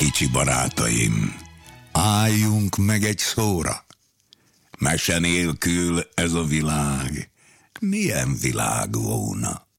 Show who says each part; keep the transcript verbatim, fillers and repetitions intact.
Speaker 1: Kicsi barátaim, álljunk meg egy szóra. Mese nélkül ez a világ milyen világ volna?